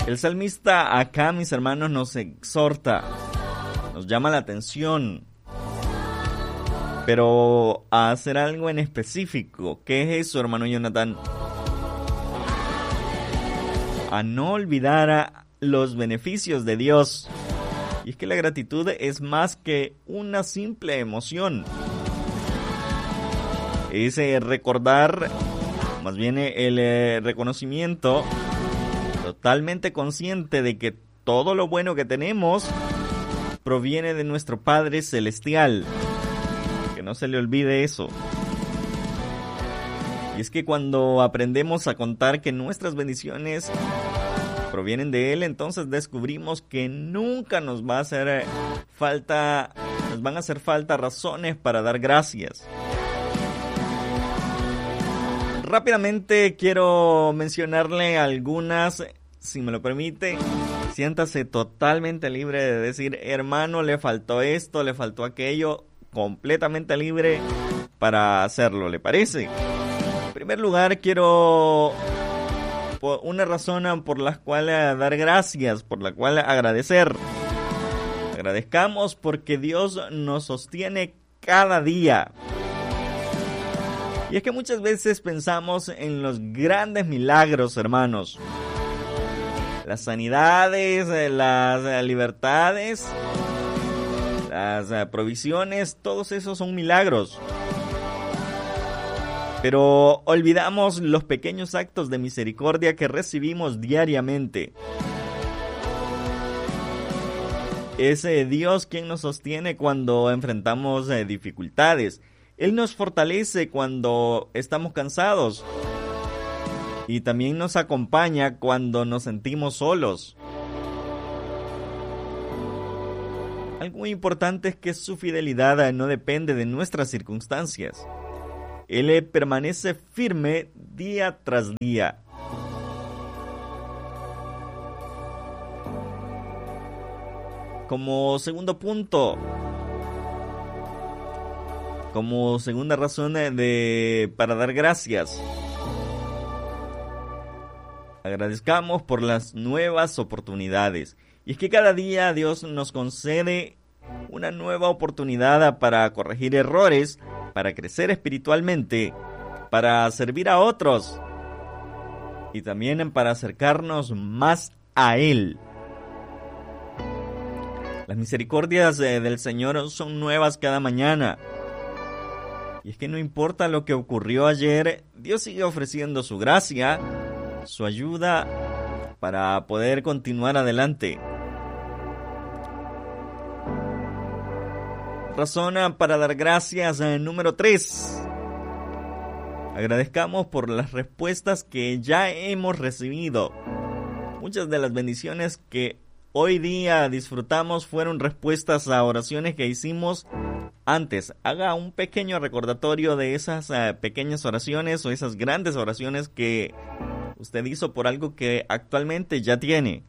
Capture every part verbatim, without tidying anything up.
El salmista acá, mis hermanos, nos exhorta, nos llama la atención, pero a hacer algo en específico. ¿Qué es eso, hermano Jonathan? A no olvidar a los beneficios de Dios. Y es que la gratitud es más que una simple emoción. Es eh, recordar, más bien el eh, reconocimiento totalmente consciente de que todo lo bueno que tenemos proviene de nuestro Padre Celestial. Que no se le olvide eso. Y es que cuando aprendemos a contar que nuestras bendiciones provienen de Él, entonces descubrimos que nunca nos va a hacer falta, nos van a hacer falta razones para dar gracias. Rápidamente quiero mencionarle algunas, si me lo permite. Siéntase totalmente libre de decir, hermano, le faltó esto, le faltó aquello, completamente libre para hacerlo, ¿le parece? En primer lugar, quiero una razón por la cual dar gracias, por la cual agradecer. Agradezcamos porque Dios nos sostiene cada día. Y es que muchas veces pensamos en los grandes milagros, hermanos. Las sanidades, las libertades, las provisiones, todos esos son milagros. Pero olvidamos los pequeños actos de misericordia que recibimos diariamente. Es eh, Dios quien nos sostiene cuando enfrentamos eh, dificultades. Él nos fortalece cuando estamos cansados. Y también nos acompaña cuando nos sentimos solos. Algo muy importante es que su fidelidad no depende de nuestras circunstancias. Él permanece firme día tras día. Como segundo punto, como segunda razón de, para dar gracias, agradezcamos por las nuevas oportunidades. Y es que cada día Dios nos concede una nueva oportunidad para corregir errores, para crecer espiritualmente, para servir a otros y también para acercarnos más a Él. Las misericordias del Señor son nuevas cada mañana. Y es que no importa lo que ocurrió ayer, Dios sigue ofreciendo su gracia, su ayuda para poder continuar adelante. Razón para dar gracias, eh, número tres. Agradezcamos por las respuestas que ya hemos recibido. Muchas de las bendiciones que hoy día disfrutamos fueron respuestas a oraciones que hicimos antes. Haga un pequeño recordatorio de esas eh, pequeñas oraciones o esas grandes oraciones que usted hizo por algo que actualmente ya tiene.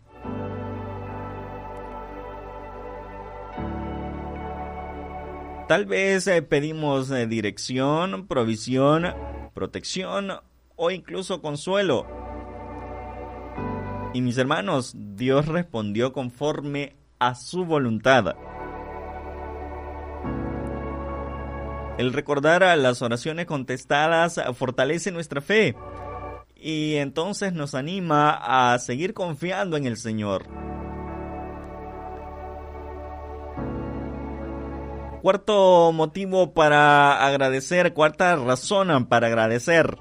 Tal vez eh, pedimos eh, dirección, provisión, protección o incluso consuelo. Y mis hermanos, Dios respondió conforme a su voluntad. El recordar a las oraciones contestadas fortalece nuestra fe y entonces nos anima a seguir confiando en el Señor. Cuarto motivo para agradecer, cuarta razón para agradecer.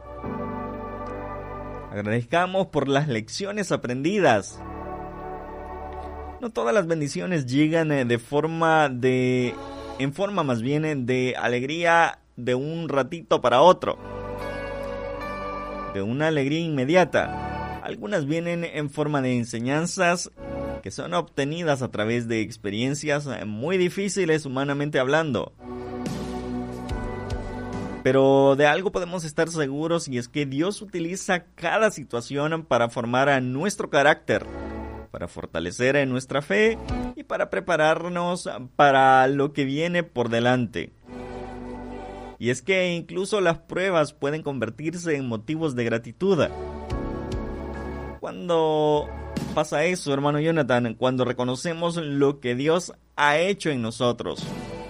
Agradezcamos por las lecciones aprendidas. No todas las bendiciones llegan de forma de, en forma más bien de alegría de un ratito para otro, de una alegría inmediata. Algunas vienen en forma de enseñanzas que son obtenidas a través de experiencias muy difíciles humanamente hablando. Pero de algo podemos estar seguros y es que Dios utiliza cada situación para formar a nuestro carácter, para fortalecer a nuestra fe y para prepararnos para lo que viene por delante. Y es que incluso las pruebas pueden convertirse en motivos de gratitud. Cuando pasa eso, hermano Jonathan, cuando reconocemos lo que Dios ha hecho en nosotros.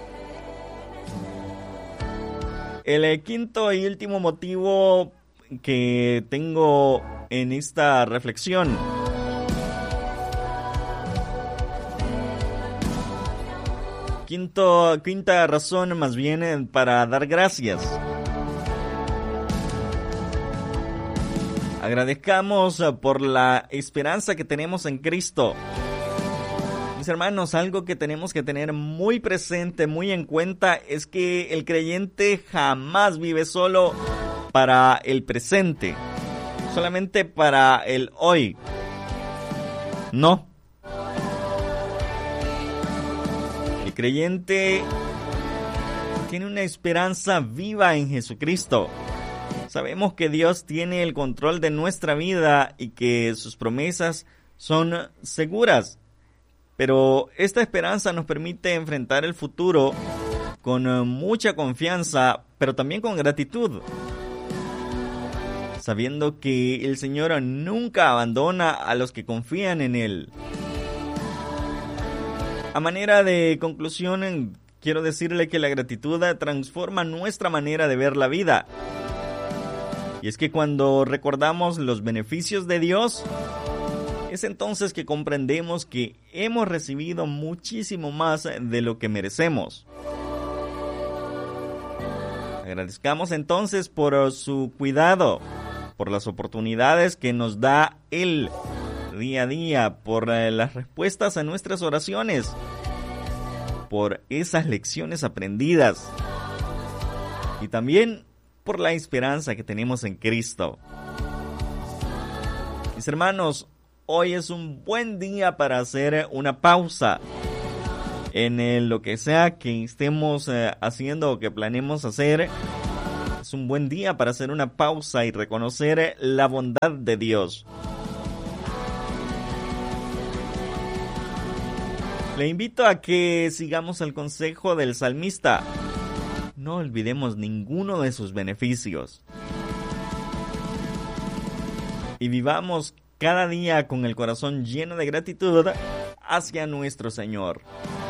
El quinto y último motivo que tengo en esta reflexión Quinto, quinta razón más bien para dar gracias. Agradezcamos por la esperanza que tenemos en Cristo. Mis hermanos, algo que tenemos que tener muy presente, muy en cuenta, es que el creyente jamás vive solo para el presente, solamente para el hoy. No. El creyente tiene una esperanza viva en Jesucristo. Sabemos que Dios tiene el control de nuestra vida y que sus promesas son seguras. Pero esta esperanza nos permite enfrentar el futuro con mucha confianza, pero también con gratitud, sabiendo que el Señor nunca abandona a los que confían en Él. A manera de conclusión, quiero decirle que la gratitud transforma nuestra manera de ver la vida. Y es que cuando recordamos los beneficios de Dios, es entonces que comprendemos que hemos recibido muchísimo más de lo que merecemos. Agradezcamos entonces por su cuidado, por las oportunidades que nos da Él día a día, por las respuestas a nuestras oraciones, por esas lecciones aprendidas y también por la esperanza que tenemos en Cristo. Mis hermanos, hoy es un buen día para hacer una pausa en el, lo que sea que estemos eh, haciendo o que planeemos hacer. Es un buen día para hacer una pausa y reconocer la bondad de Dios. Le invito a que sigamos el consejo del salmista. No olvidemos ninguno de sus beneficios. Y vivamos cada día con el corazón lleno de gratitud hacia nuestro Señor.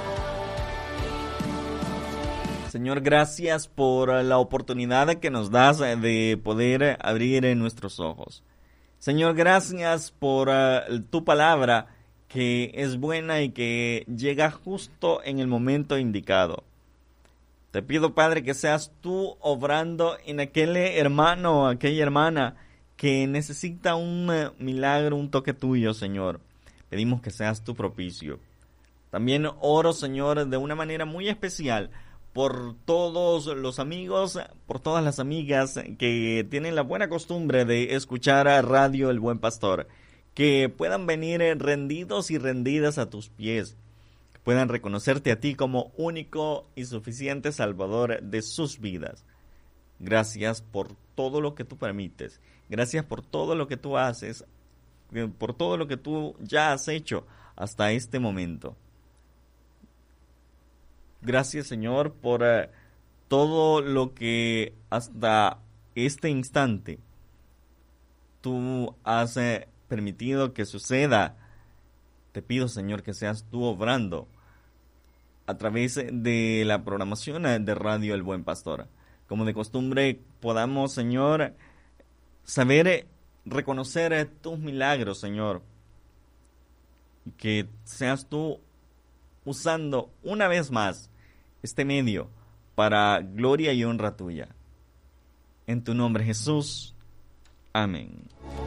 Señor, gracias por la oportunidad que nos das de poder abrir nuestros ojos. Señor, gracias por uh, tu palabra que es buena y que llega justo en el momento indicado. Te pido, Padre, que seas tú obrando en aquel hermano o aquella hermana que necesita un uh, milagro, un toque tuyo, Señor. Pedimos que seas tu propicio. También oro, Señor, de una manera muy especial por todos los amigos, por todas las amigas que tienen la buena costumbre de escuchar a Radio El Buen Pastor, que puedan venir rendidos y rendidas a tus pies, que puedan reconocerte a ti como único y suficiente Salvador de sus vidas. Gracias por todo lo que tú permites, gracias por todo lo que tú haces, por todo lo que tú ya has hecho hasta este momento. Gracias, Señor, por uh, todo lo que hasta este instante tú has uh, permitido que suceda. Te pido, Señor, que seas tú obrando a través de la programación de Radio El Buen Pastor. Como de costumbre, podamos, Señor, saber reconocer tus milagros, Señor. Y que seas tú usando una vez más este medio para gloria y honra tuya. En tu nombre, Jesús. Amén.